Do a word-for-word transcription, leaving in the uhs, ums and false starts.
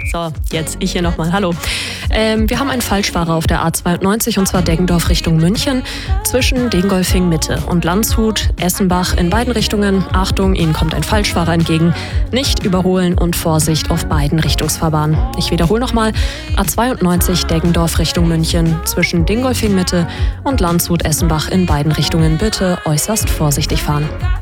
So, jetzt ich hier nochmal. Hallo. Ähm, wir haben einen Falschfahrer auf der A zweiundneunzig und zwar Deggendorf Richtung München. Zwischen Dingolfing Mitte und Landshut, Essenbach in beiden Richtungen. Achtung, Ihnen kommt ein Falschfahrer entgegen. Nicht überholen und Vorsicht auf beiden Richtungsfahrbahnen. Ich wiederhole nochmal. A zweiundneunzig Deggendorf Richtung München. Zwischen Dingolfing Mitte und Landshut, Essenbach in beiden Richtungen. Bitte äußerst vorsichtig fahren.